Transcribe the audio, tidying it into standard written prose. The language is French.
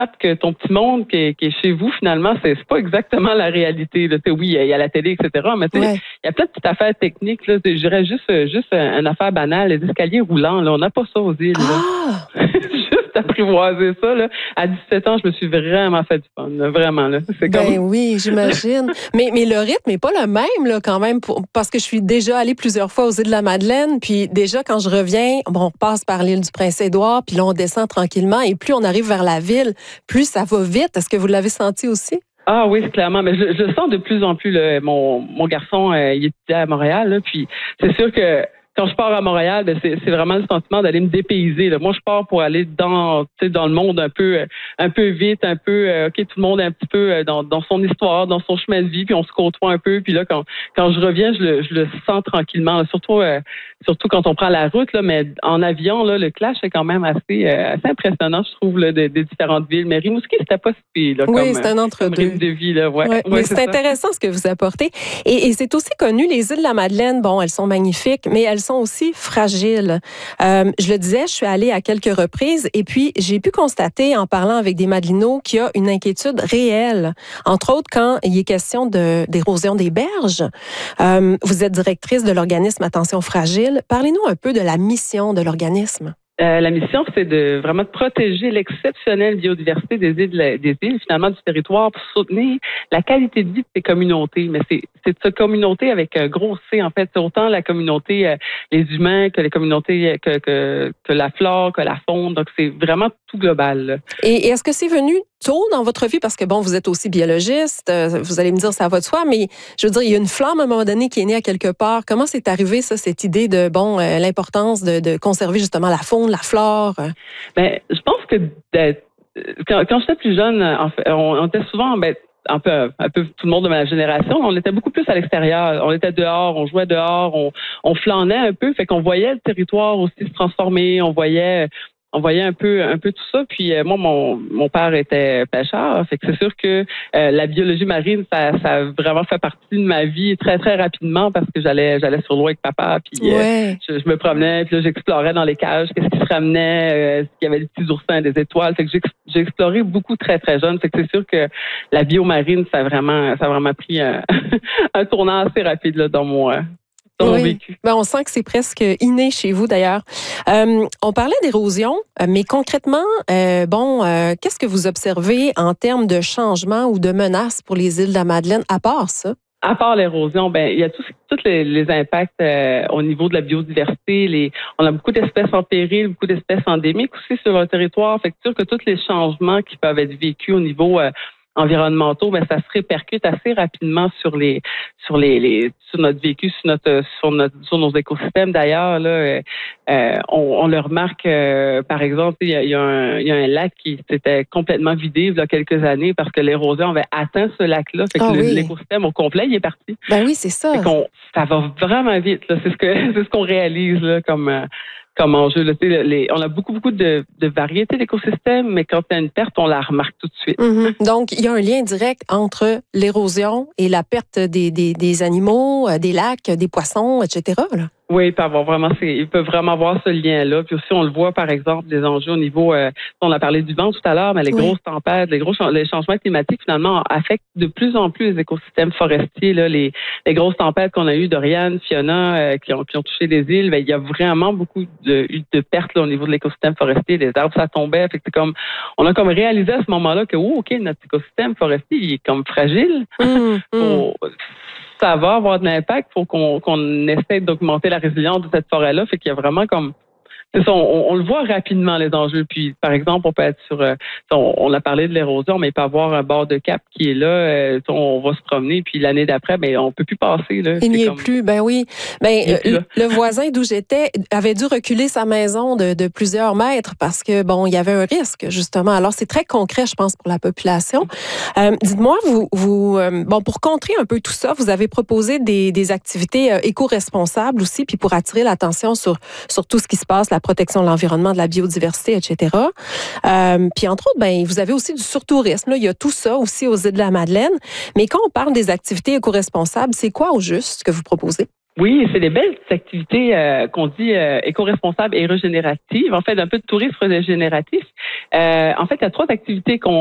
que ton petit monde qui est chez vous, finalement, c'est pas exactement la réalité. Là. Oui, il y a la télé, etc. Mais il y a plein de petites affaires techniques. Là. Je dirais juste une affaire banale, les escaliers roulants. Là. On n'a pas ça aux îles. Ah! Juste apprivoiser ça. Là. À 17 ans, je me suis vraiment fait du fun. Là. Vraiment. Là. C'est comme... oui, j'imagine. mais le rythme n'est pas le même là, quand même, parce que je suis déjà allée plusieurs fois aux îles de la Madeleine. Puis déjà, quand je reviens, on passe par l'île du Prince-Édouard, puis là, on descend tranquillement. Et plus on arrive vers la ville, plus ça va vite. Est-ce que vous l'avez senti aussi? Ah oui, clairement. Mais je le sens de plus en plus. Là. Mon garçon, il étudiait à Montréal. Là, puis c'est sûr que quand je pars à Montréal, c'est vraiment le sentiment d'aller me dépayser. Là. Moi, je pars pour aller dans le monde un peu vite, OK, tout le monde est un petit peu dans son histoire, dans son chemin de vie, puis on se côtoie un peu. Puis là, quand je reviens, je le sens tranquillement. Là. Surtout quand on prend la route, là, mais en avion, là, le clash est quand même assez impressionnant, je trouve, là, des différentes villes. Mais Rimouski, c'était pas si pire, là, oui, c'est un entre-deux. Rythme de vie, là. Ouais, mais c'est intéressant ce que vous apportez. Et c'est aussi connu, les îles de la Madeleine, bon, elles sont magnifiques, mais elles sont aussi fragiles. Je le disais, je suis allée à quelques reprises et puis j'ai pu constater, en parlant avec des Madelinots, qu'il y a une inquiétude réelle. Entre autres, quand il est question d'érosion des berges. Vous êtes directrice de l'organisme Attention Fragile. Parlez-nous un peu de la mission de l'organisme. La mission, c'est vraiment de protéger l'exceptionnelle biodiversité des îles, finalement, du territoire, pour soutenir la qualité de vie de ces communautés. Mais c'est de cette communauté avec un gros C, en fait. C'est autant la communauté, les humains, que les communautés, que la flore, que la faune. Donc, c'est vraiment tout global. Là. Et est-ce que c'est venu tôt dans votre vie? Parce que, bon, vous êtes aussi biologiste. Vous allez me dire, ça va de soi. Mais, je veux dire, il y a une flamme à un moment donné qui est née à quelque part. Comment c'est arrivé, ça, cette idée de, l'importance de conserver justement la faune, la flore? Ben, je pense que quand j'étais plus jeune, en fait, on était souvent, un peu tout le monde de ma génération, on était beaucoup plus à l'extérieur. On était dehors, on jouait dehors, on flânait un peu, fait qu'on voyait le territoire aussi se transformer, on voyait un peu tout ça. Puis moi, mon père était pêcheur, fait que c'est sûr que la biologie marine, ça a vraiment fait partie de ma vie très très rapidement parce que j'allais sur l'eau avec papa, puis je me promenais, puis là j'explorais dans les cages, qu'est-ce qui se ramenait, s'il y avait des petits oursins, des étoiles. Fait que j'ai exploré beaucoup très très jeune. Fait que c'est sûr que la biomarine, ça a vraiment pris un tournant assez rapide là dans mon vécu. Ben, on sent que c'est presque inné chez vous, d'ailleurs. On parlait d'érosion, mais concrètement, qu'est-ce que vous observez en termes de changement ou de menaces pour les îles de la Madeleine, à part ça? À part l'érosion, il y a tous les impacts au niveau de la biodiversité. On a beaucoup d'espèces en péril, beaucoup d'espèces endémiques aussi sur le territoire. Fait que c'est sûr que tous les changements qui peuvent être vécus au niveau environnementaux, ça se répercute assez rapidement sur notre vécu, sur nos écosystèmes. D'ailleurs, là, on le remarque, par exemple, il y a un lac qui s'était complètement vidé il y a quelques années parce que l'érosion avait atteint ce lac-là. Fait que l'écosystème au complet, il est parti. Ben oui, c'est ça. Fait ça va vraiment vite, là. C'est ce qu'on réalise, là, comme enjeu. Là, on a beaucoup de variétés d'écosystèmes, mais quand il y a une perte, on la remarque tout de suite. Mm-hmm. Donc, il y a un lien direct entre l'érosion et la perte des animaux, des lacs, des poissons, etc. Là. Oui, il peut vraiment avoir ce lien-là. Puis aussi, on le voit, par exemple, des enjeux au niveau, on a parlé du vent tout à l'heure, mais les grosses tempêtes, les changements climatiques, finalement, affectent de plus en plus les écosystèmes forestiers. Là, les grosses tempêtes qu'on a eues, Dorian, Fiona, qui ont touché les îles, il y a vraiment beaucoup de pertes là, au niveau de l'écosystème forestier. Les arbres, ça tombait. Fait que on a comme réalisé à ce moment-là que, OK, notre écosystème forestier, il est comme fragile. Ça va avoir de l'impact. Il faut qu'on essaie d'augmenter la résilience de cette forêt-là. Fait qu'il y a vraiment comme... C'est ça, on le voit rapidement, les enjeux. Puis, par exemple, on peut être on a parlé de l'érosion, mais il peut y avoir un bord de cap qui est là. On va se promener, puis l'année d'après, on peut plus passer. Là. Il n'y est plus, oui. Le voisin d'où j'étais avait dû reculer sa maison de plusieurs mètres parce que, il y avait un risque, justement. Alors, c'est très concret, je pense, pour la population. Dites-moi, vous pour contrer un peu tout ça, vous avez proposé des activités éco-responsables aussi, puis pour attirer l'attention sur tout ce qui se passe, la protection de l'environnement, de la biodiversité, etc. Puis entre autres, vous avez aussi du surtourisme. Là. Il y a tout ça aussi aux îles de la Madeleine. Mais quand on parle des activités éco-responsables, c'est quoi au juste que vous proposez? Oui, c'est des belles activités qu'on dit éco-responsables et régénératives. En fait, un peu de tourisme régénératif. En fait, il y a 3 activités